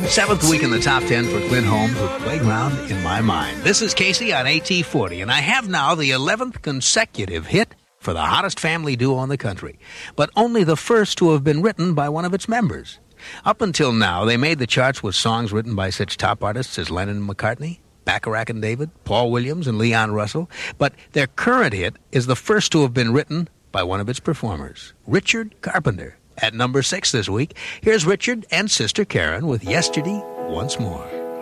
Seventh week in the top 10 for Clint Holmes with Playground in My Mind. This is Casey on AT40, and I have now the 11th consecutive hit for the hottest family duo in the country, but only the first to have been written by one of its members. Up until now, they made the charts with songs written by such top artists as Lennon and McCartney, Bacharach and David, Paul Williams and Leon Russell, but their current hit is the first to have been written by one of its performers, Richard Carpenter. At number 6 this week, here's Richard and Sister Karen with Yesterday Once More.